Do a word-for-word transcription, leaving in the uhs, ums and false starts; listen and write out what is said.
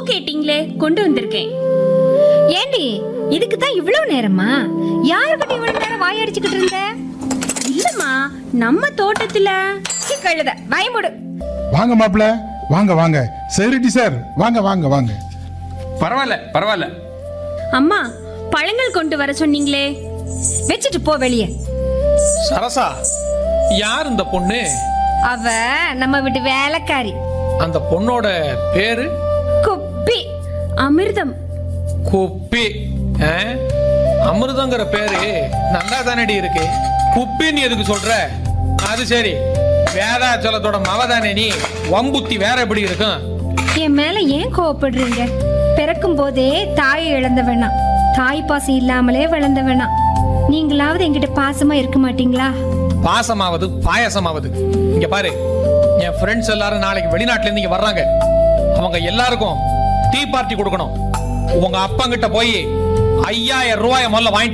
கேட்டீங்களே, கொண்டு வந்திருக்கேன். ஏண்டி இதுக்கு தான் இவ்வளவு நேரமா? யாருக்கிட்ட இவ்வளவு நேரம் வாயடிச்சுக்கிட்டு இருந்த? இல்லம்மா, நம்ம தோட்டத்துல. கழுத வாய்மூடு. வாங்க மாப்பிள்ள, வாங்க வாங்க. செக்யூரிட்டி சார், வாங்க வாங்க வாங்க. பரவாயில்ல பரவாயில்ல. அம்மா, பழங்கள் கொண்டு வர சொன்னீங்களே, வச்சுட்டு போ வெளியே. சரசா, யார் இந்த பொண்ணு? அவ நம்ம வீட்டு வேலைக்காரி. அந்த பொண்ணோட பேரு குப்பி. அமிர்தம். குப்பி. ஆ? அமிர்தங்கிற பேரு நல்லா தானடி இருக்கு. குப்பின்னு எதுக்கு சொல்ற? அது சரி, வேதாச்சலத்தோட மவதானே நீ. வம்புத்தி வேற எப்படி இருக்கும்? என் மேல ஏன் கோவப்படுறீங்க? பிறக்கும் போதே தாயை இழந்த வேணாம், தாய் பாசம் இல்லாமலே வளர்ந்த வேணாம். நீங்களாவது என்கிட்ட பாசமா இருக்க மாட்டீங்களா? பாசமாவது பாயசமாவது. இங்க பாரு, என் ஃப்ரெண்ட்ஸ் எல்லாரும் நாளைக்கு வெளிநாட்டுல இருந்து இங்க வர்றாங்க. அவங்க எல்லாருக்கும் டீ பார்ட்டி கொடுக்கணும். உங்க அப்பா கிட்ட போய் ஐயாயிரம் ரூபாய் முதல்ல வாங்கி